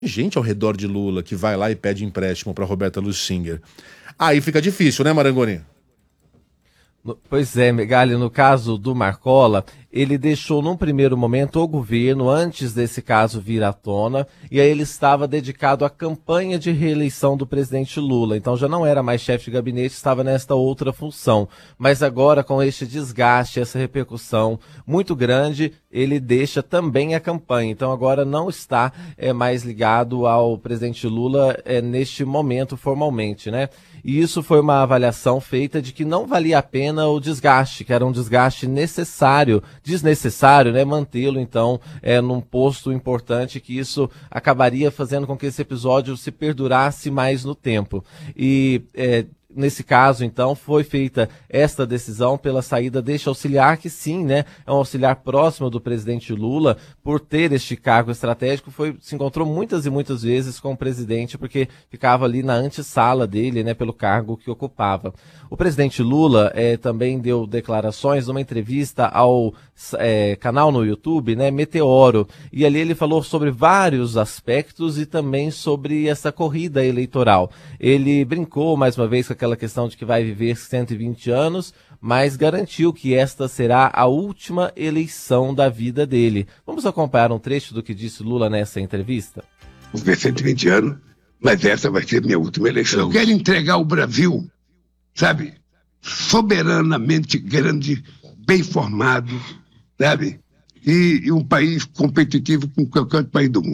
Gente ao redor de Lula que vai lá e pede empréstimo para Roberta Luxinger. Aí fica difícil, né, Marangoni? Pois é, Megali, no caso do Marcola, ele deixou num primeiro momento o governo antes desse caso vir à tona, e aí ele estava dedicado à campanha de reeleição do presidente Lula, então já não era mais chefe de gabinete, estava nesta outra função. Mas agora, com este desgaste, essa repercussão muito grande, ele deixa também a campanha, então agora não está mais ligado ao presidente Lula neste momento formalmente, né? E isso foi uma avaliação feita de que não valia a pena o desgaste, que era um desgaste desnecessário, né, mantê-lo então num posto importante, que isso acabaria fazendo com que esse episódio se perdurasse mais no tempo. E nesse caso, então, foi feita esta decisão pela saída deste auxiliar, que sim, né, é um auxiliar próximo do presidente Lula, por ter este cargo estratégico, se encontrou muitas e muitas vezes com o presidente, porque ficava ali na antessala dele, né, pelo cargo que ocupava. O presidente Lula também deu declarações numa entrevista ao canal no YouTube, né, Meteoro, e ali ele falou sobre vários aspectos e também sobre essa corrida eleitoral. Ele brincou mais uma vez com aquela questão de que vai viver 120 anos, mas garantiu que esta será a última eleição da vida dele. Vamos acompanhar um trecho do que disse Lula nessa entrevista? Vou viver 120 anos, mas essa vai ser minha última eleição. Eu quero entregar o Brasil, sabe, soberanamente grande, bem formado, sabe, e um país competitivo com qualquer outro país do mundo.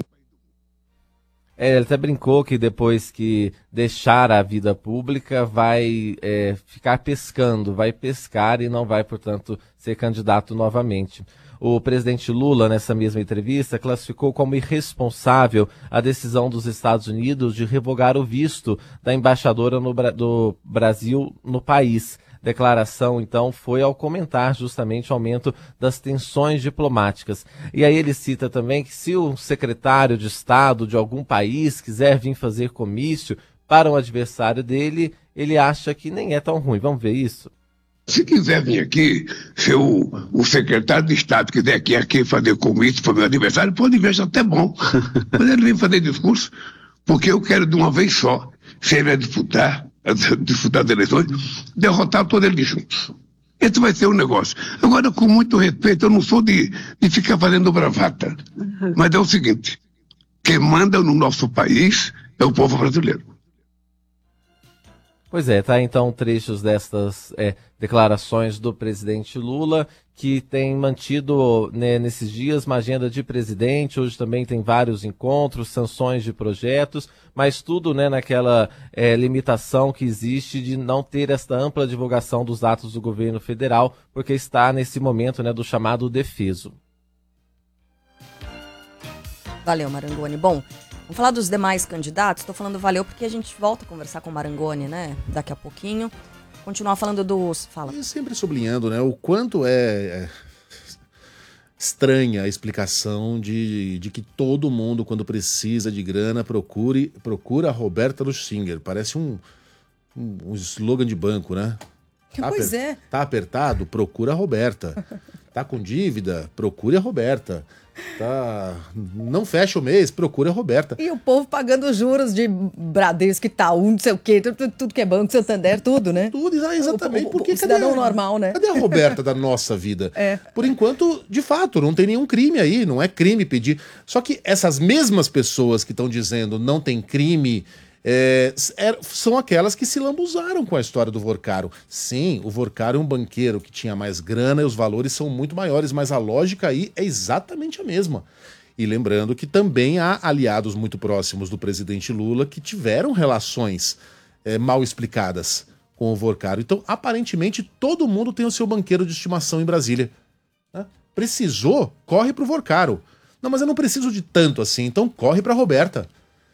Ele até brincou que depois que deixar a vida pública vai ficar pescando, vai pescar e não vai, portanto, ser candidato novamente. O presidente Lula, nessa mesma entrevista, classificou como irresponsável a decisão dos Estados Unidos de revogar o visto da embaixadora do Brasil no país. Declaração, então, foi ao comentar justamente o aumento das tensões diplomáticas. E aí ele cita também que se um secretário de Estado de algum país quiser vir fazer comício para um adversário dele, ele acha que nem é tão ruim. Vamos ver isso? Se quiser vir aqui, se o secretário de Estado quiser aqui fazer comício para o meu adversário, pode vir, até bom. Mas ele vem fazer discurso, porque eu quero de uma vez só, se ele vai disputar as eleições, derrotar todos eles juntos. Esse vai ser o negócio. Agora, com muito respeito, eu não sou de ficar fazendo bravata. Mas é o seguinte, quem manda no nosso país é o povo brasileiro. Pois é, tá então trechos destas declarações do presidente Lula, que tem mantido, né, nesses dias uma agenda de presidente. Hoje também tem vários encontros, sanções de projetos, mas tudo, né, naquela limitação que existe de não ter esta ampla divulgação dos atos do governo federal, porque está nesse momento, né, do chamado defeso. Valeu, Marangoni. Bom, vamos falar dos demais candidatos. Estou falando valeu porque a gente volta a conversar com o Marangoni, né? Daqui a pouquinho. Continuar falando dos... Fala. E sempre sublinhando, né, o quanto estranha a explicação de que todo mundo, quando precisa de grana, procura a Roberta Luxinger. Parece um slogan de banco, né? Pois é. Tá apertado? Procura a Roberta. Tá com dívida? Procure a Roberta. Não fecha o mês, procura a Roberta. E o povo pagando juros de Bradesco, Itaú, não sei o quê, tudo que é banco, Santander, tudo, né? Tudo, exatamente. Porque o cidadão normal, né? Cadê a Roberta da nossa vida? Por enquanto, de fato, não tem nenhum crime aí, não é crime pedir. Só que essas mesmas pessoas que estão dizendo não tem crime... são aquelas que se lambuzaram com a história do Vorcaro. Sim, o Vorcaro é um banqueiro que tinha mais grana e os valores são muito maiores, mas a lógica aí é exatamente a mesma. E lembrando que também há aliados muito próximos do presidente Lula que tiveram relações mal explicadas com o Vorcaro. Então, aparentemente, todo mundo tem o seu banqueiro de estimação em Brasília. Precisou, corre pro Vorcaro. Não, mas eu não preciso de tanto assim, então corre pra Roberta.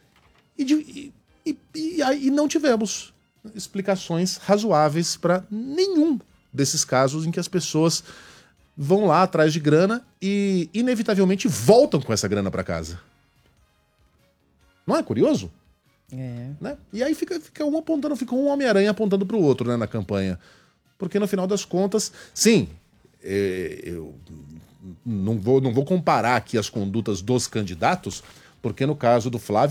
E não tivemos explicações razoáveis para nenhum desses casos em que as pessoas vão lá atrás de grana e inevitavelmente voltam com essa grana para casa. Não é curioso? Né? E aí fica um apontando, fica um Homem-Aranha apontando para o outro, né, na campanha. Porque no final das contas, sim, eu não vou comparar aqui as condutas dos candidatos, porque no caso do Flávio